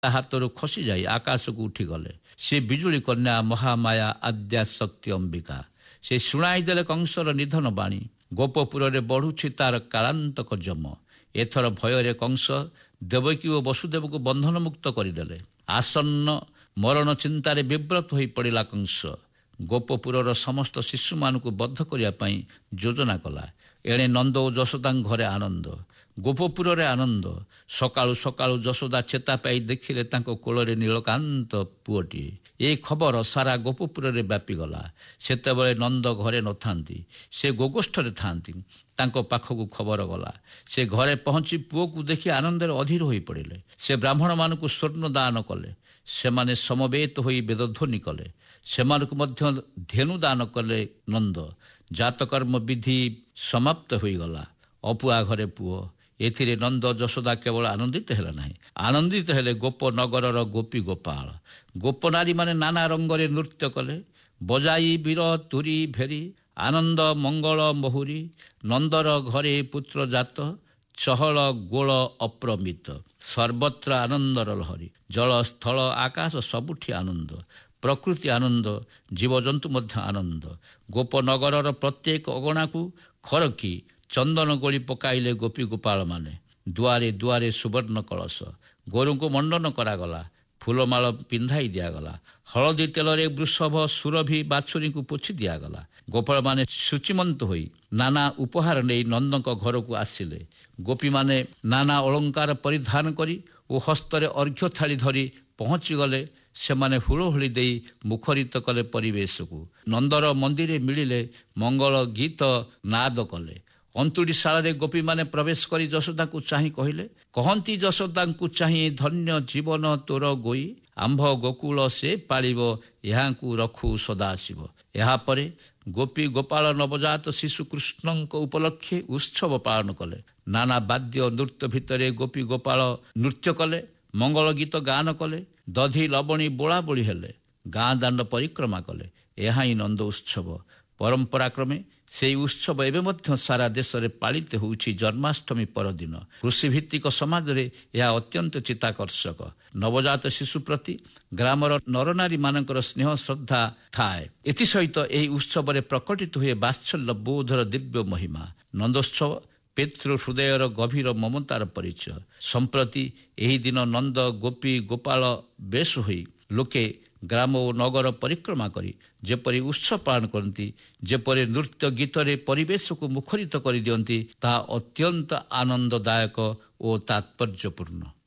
ହାତରୁ ଖସି ଯାଇ ଆକାଶକୁ ଉଠିଗଲେ। ସେ ବିଜୁଳି କନ୍ୟା ମହାମାୟା ଆଦ୍ୟା ଶକ୍ତି ଅମ୍ବିକା। ସେ ଶୁଣାଇ ଦେଲେ କଂସର ନିଧନ ବାଣୀ। ଗୋପପୁରରେ ବଢ଼ୁଛି ତାର କାଳାନ୍ତକ ଯମ। ଏଥର ଭୟରେ କଂସ ଦେବକୀ ଓ ବସୁଦେବକୁ ବନ୍ଧନମୁକ୍ତ କରିଦେଲେ। ଆସନ୍ନ ମରଣ ଚିନ୍ତାରେ ବିବ୍ରତ ହୋଇ ପଡ଼ିଲା କଂସ। ଗୋପପୁରର ସମସ୍ତ ଶିଶୁମାନଙ୍କୁ ବଦ୍ଧ କରିବା ପାଇଁ ଯୋଜନା କଲା। ଏଣେ ନନ୍ଦ ଓ ଯଶୋଦାଙ୍କ ଘରେ ଆନନ୍ଦ, ଗୋପପୁରରେ ଆନନ୍ଦ। ସକାଳୁ ସକାଳୁ ଯଶୋଦା ଚେତା ପାଇ ଦେଖିଲେ ତାଙ୍କ କୋଳରେ ନୀଳକାନ୍ତ ପୁଅଟିଏ। ଏ ଖବର ସାରା ଗୋପପୁରରେ ବ୍ୟାପିଗଲା। ସେତେବେଳେ ନନ୍ଦ ଘରେ ନଥାନ୍ତି, ସେ ଗୋଗୋଷ୍ଠରେ ଥାନ୍ତି। ତାଙ୍କ ପାଖକୁ ଖବର ଗଲା। ସେ ଘରେ ପହଞ୍ଚି ପୁଅକୁ ଦେଖି ଆନନ୍ଦରେ ଅଧୀର ହୋଇପଡ଼ିଲେ। ସେ ବ୍ରାହ୍ମଣମାନଙ୍କୁ ସ୍ୱର୍ଣ୍ଣ ଦାନ କଲେ। ସେମାନେ ସମବେତ ହୋଇ ବେଦଧ୍ୱନି କଲେ। ସେମାନଙ୍କୁ ମଧ୍ୟ ଧେନୁ ଦାନ କଲେ ନନ୍ଦ। ଜାତକର୍ମ ବିଧି ସମାପ୍ତ ହୋଇଗଲା। ଅପୁଆ ଘରେ ପୁଅ। ଏଥିରେ ନନ୍ଦ ଯଶୋଦା କେବଳ ଆନନ୍ଦିତ ହେଲେ ନାହିଁ, ଆନନ୍ଦିତ ହେଲେ ଗୋପନଗରର ଗୋପୀ ଗୋପାଳ। ଗୋପନାରୀମାନେ ନାନା ରଙ୍ଗରେ ନୃତ୍ୟ କଲେ। ବଜାଇ ବୀର ତୁରୀ ଭେରି ଆନନ୍ଦ ମଙ୍ଗଳ ମହୁରୀ। ନନ୍ଦର ଘରେ ପୁତ୍ର ଜାତ, ଚହଳ ଗୋଳ ଅପ୍ରମିତ। ସର୍ବତ୍ର ଆନନ୍ଦର ଲହରୀ। ଜଳ ସ୍ଥଳ ଆକାଶ ସବୁଠି ଆନନ୍ଦ। ପ୍ରକୃତି ଆନନ୍ଦ, ଜୀବଜନ୍ତୁ ମଧ୍ୟ ଆନନ୍ଦ। ଗୋପନଗରର ପ୍ରତ୍ୟେକ ଅଗଣାକୁ ଖରକି ଚନ୍ଦନ ଗୋଳି ପକାଇଲେ ଗୋପୀ ଗୋପାଳମାନେ। ଦୁଆରେ ଦୁଆରେ ସୁବର୍ଣ୍ଣ କଳସ। ଗୋରୁଙ୍କୁ ମଣ୍ଡନ କରାଗଲା। ଫୁଲମାଳ ପିନ୍ଧାଇ ଦିଆଗଲା। ହଳଦୀ ତେଲରେ ବୃଷଭ ସୁରଭି ବାଛୁରୀଙ୍କୁ ପୋଛି ଦିଆଗଲା। ଗୋପାଳମାନେ ଶୁଚିମନ୍ତ ହୋଇ ନାନା ଉପହାର ନେଇ ନନ୍ଦଙ୍କ ଘରକୁ ଆସିଲେ। ଗୋପୀମାନେ ନାନା ଅଳଙ୍କାର ପରିଧାନ କରି ଓ ହସ୍ତରେ ଅର୍ଘ୍ୟ ଥାଳି ଧରି ପହଞ୍ଚିଗଲେ। ସେମାନେ ହୁଳହୁଳି ଦେଇ ମୁଖରିତ କଲେ ପରିବେଶକୁ। ନନ୍ଦର ମନ୍ଦିରେ ମିଳିଲେ ମଙ୍ଗଳ ଗୀତ ନାଦ କଲେ। ଅନ୍ତୁଡ଼ିଶାଳାରେ ଗୋପୀମାନେ ପ୍ରବେଶ କରି ଯଶୋଦାଙ୍କୁ ଚାହିଁ କହିଲେ, କହନ୍ତି ଯଶୋଦାଙ୍କୁ ଚାହିଁ ଧନ୍ୟ ଜୀବନ ତୋର ଗୋଇ। ଆମ୍ଭ ଗୋକୁଳ ସେ ପାଳିବ, ଏହାଙ୍କୁ ରଖୁ ସଦାଶିବ। ଏହାପରେ ଗୋପୀ ଗୋପାଳ ନବଜାତ ଶିଶୁ କୃଷ୍ଣଙ୍କ ଉପଲକ୍ଷେ ଉତ୍ସବ ପାଳନ କଲେ। ନାନା ବାଦ୍ୟ ନୃତ୍ୟ ଭିତରେ ଗୋପୀ ଗୋପାଳ ନୃତ୍ୟ କଲେ, ମଙ୍ଗଳ ଗୀତ ଗାନ କଲେ, ଦଧି ଲବଣୀ ବୋଳାବୋଳି ହେଲେ, ଗାଁ ଦାଣ୍ଡ ପରିକ୍ରମା କଲେ। ଏହା ହିଁ ନନ୍ଦ ଉତ୍ସବ। ପରମ୍ପରାକ୍ରମେ ସେହି ଉତ୍ସବ ଏବେ ମଧ୍ୟ ସାରା ଦେଶରେ ପାଳିତ ହେଉଛି ଜନ୍ମାଷ୍ଟମୀ ପରଦିନ। କୃଷିଭିତ୍ତିକ ସମାଜରେ ଏହା ଅତ୍ୟନ୍ତ ଚିତ୍ତାକର୍ଷକ। ନବଜାତ ଶିଶୁ ପ୍ରତି ଗ୍ରାମର ନରନାରୀମାନଙ୍କର ସ୍ନେହ ଶ୍ରଦ୍ଧା ଥାଏ। ଏଥିସହିତ ଏହି ଉତ୍ସବରେ ପ୍ରକଟିତ ହୁଏ ବାତ୍ସଲ୍ୟ ବୋଧର ଦିବ୍ୟ ମହିମା। ନନ୍ଦୋତ୍ସବ ପିତୃ ହୃଦୟର ଗଭୀର ମମତାର ପରିଚୟ। ସମ୍ପ୍ରତି ଏହି ଦିନ ନନ୍ଦ ଗୋପୀ ଗୋପାଳ ବେଶ ହୋଇ ଲୋକେ ଗ୍ରାମ ଓ ନଗର ପରିକ୍ରମା କରି ଯେପରି ଉତ୍ସବ ପାଳନ କରନ୍ତି, ଯେପରି ନୃତ୍ୟ ଗୀତରେ ପରିବେଶକୁ ମୁଖରିତ କରିଦିଅନ୍ତି, ତାହା ଅତ୍ୟନ୍ତ ଆନନ୍ଦଦାୟକ ଓ ତାତ୍ପର୍ଯ୍ୟପୂର୍ଣ୍ଣ।